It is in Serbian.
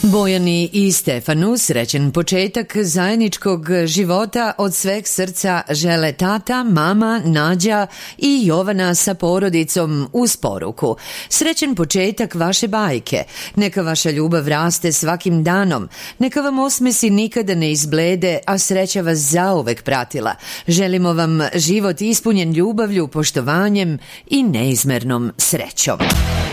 Bojani i Stefanu srećen početak zajedničkog života od sveg srca žele tata, mama, Nađa i Jovana sa porodicom uz poruku. Srećen početak vaše bajke. Neka vaša ljubav raste svakim danom. Neka vam osmesi nikada ne izblede, a sreća vas zauvek pratila. Želimo vam život ispunjen ljubavlju, poštovanjem i neizmernom srećom.